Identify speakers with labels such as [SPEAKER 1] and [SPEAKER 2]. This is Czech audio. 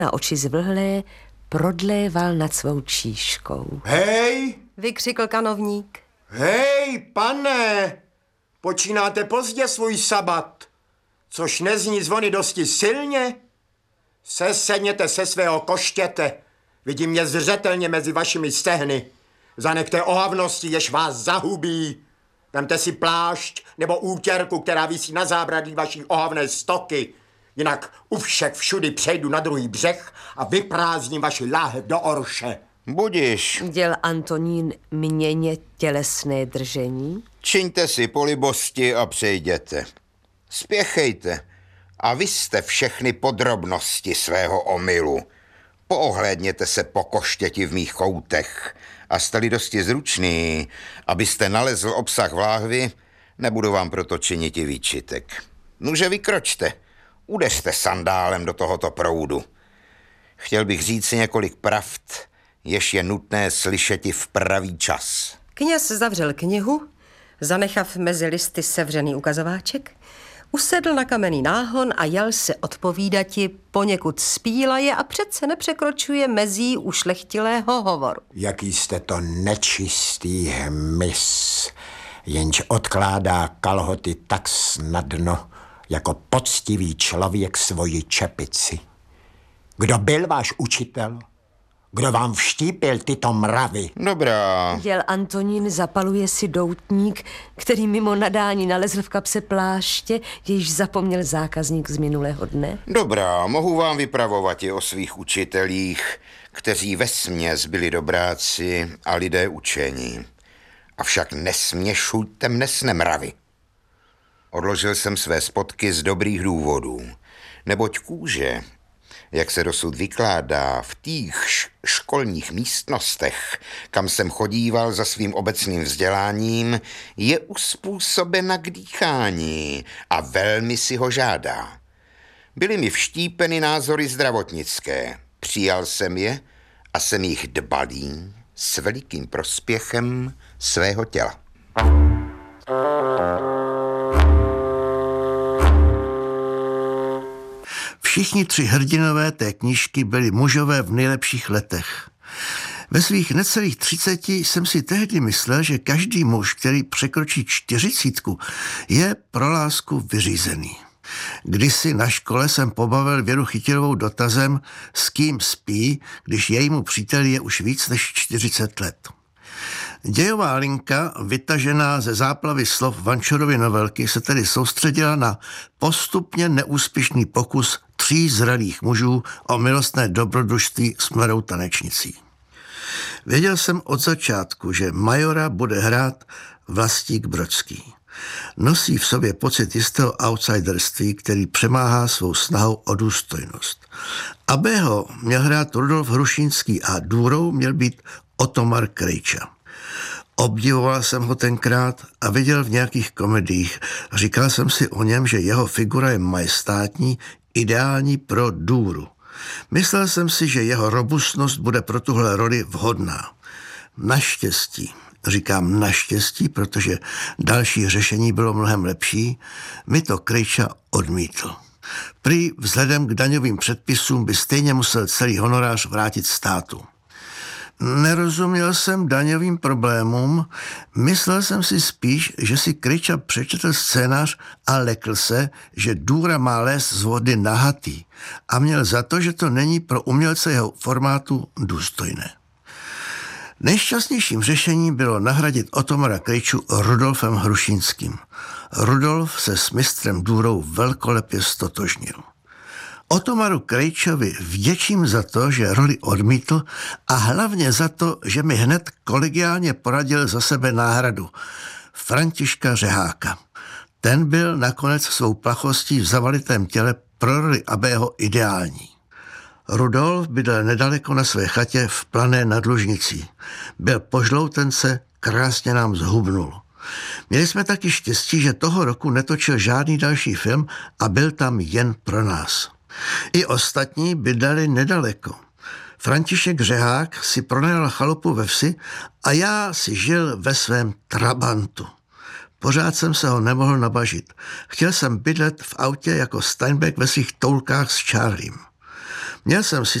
[SPEAKER 1] Na oči zvlhlé prodléval nad svou číškou.
[SPEAKER 2] Hej!
[SPEAKER 1] Vykřikl kanovník.
[SPEAKER 2] Hej, pane! Počínáte pozdě svůj sabat, což nezní zvony dosti silně? Sesedněte se svého koštěte. Vidím mě zřetelně mezi vašimi stehny. Zanechte ohavnosti, jež vás zahubí. Vemte si plášť nebo útěrku, která visí na zábradlí vaší ohavné stoky. Jinak u všech všudy přejdu na druhý břeh a vyprázdním vaši láhev do orše.
[SPEAKER 3] Budiš.
[SPEAKER 1] Děl Antonín měně tělesné držení.
[SPEAKER 3] Čiňte si polibosti a přejděte. Spěchejte a vyste všechny podrobnosti svého omylu. Poohlédněte se po koštěti v mých koutech a jste-li dosti zručný, abyste nalezl obsah v láhvi, nebudu vám proto činit i výčitek. Nuže vykročte, udeřte sandálem do tohoto proudu. Chtěl bych říct si několik pravd, jež je nutné slyšeti v pravý čas.
[SPEAKER 1] Kněz zavřel knihu, zanechav mezi listy sevřený ukazováček, usedl na kamenný náhon a jal se odpovídati, poněkud spílaje a přece nepřekročuje mezí ušlechtilého hovoru.
[SPEAKER 2] Jaký jste to nečistý hmyz, jenž odkládá kalhoty tak snadno, jako poctivý člověk svoji čepici. Kdo byl váš učitel? Kdo vám vštípil tyto mravy?
[SPEAKER 3] Dobrá.
[SPEAKER 1] Děl Antonín zapaluje si doutník, který mimo nadání nalezl v kapse pláště, jejíž zapomněl zákazník z minulého dne.
[SPEAKER 3] Dobrá, mohu vám vypravovat i o svých učitelích, kteří vesměs byli dobráci a lidé učení. Avšak nesměšujte mne s nemravy. Odložil jsem své spotky z dobrých důvodů, neboť kůže, jak se dosud vykládá v těch školních místnostech, kam jsem chodíval za svým obecným vzděláním, je uspůsobena k dýchání a velmi si ho žádá. Byly mi vštípeny názory zdravotnické, přijal jsem je a jsem jich dbalý s velikým prospěchem svého těla.
[SPEAKER 4] Všichni tři hrdinové té knížky byli mužové v nejlepších letech. Ve svých necelých 30 jsem si tehdy myslel, že každý muž, který překročí 40, je pro lásku vyřízený. Kdysi na škole jsem pobavil Věru Chytilovou dotazem, s kým spí, když jejímu příteli je už víc než 40 let. Dějová linka, vytažená ze záplavy slov Vančurovy novelky, se tedy soustředila na postupně neúspěšný pokus 3 zralých mužů o milostné dobrodružství s mladou tanečnicí. Věděl jsem od začátku, že majora bude hrát Vlastík Brodský. Nosí v sobě pocit jistého outsiderství, který přemáhá svou snahou o důstojnost. Abého měl hrát Rudolf Hrušínský a důrou měl být Otomar Krejča. Obdivoval jsem ho tenkrát a viděl v nějakých komediích. Říkal jsem si o něm, že jeho figura je majestátní, ideální pro důru. Myslel jsem si, že jeho robustnost bude pro tuhle roli vhodná. Naštěstí, říkám naštěstí, protože další řešení bylo mnohem lepší, mi to Krejča odmítl. Prý vzhledem k daňovým předpisům by stejně musel celý honorář vrátit státu. Nerozuměl jsem daňovým problémům, myslel jsem si spíš, že si Krejča přečetl scénář a lekl se, že důra má lézt z vody nahatý a měl za to, že to není pro umělce jeho formátu důstojné. Nejšťastnějším řešením bylo nahradit Otomara Krejču Rudolfem Hrušínským. Rudolf se s mistrem důrou velkolepě stotožnil. Otomaru Krejčovi vděčím za to, že roli odmítl a hlavně za to, že mi hned kolegiálně poradil za sebe náhradu. Františka Řeháka. Ten byl nakonec svou plachostí v zavalitém těle pro roli Abého ideální. Rudolf bydlel nedaleko na své chatě v Plané nad Lužnicí. Byl po žloutence, krásně nám zhubnul. Měli jsme taky štěstí, že toho roku netočil žádný další film a byl tam jen pro nás. I ostatní bydleli nedaleko. František Řehák si pronajal chalupu ve vsi a já si žil ve svém trabantu. Pořád jsem se ho nemohl nabažit. Chtěl jsem bydlet v autě jako Steinbeck ve svých toulkách s Charliem. Měl jsem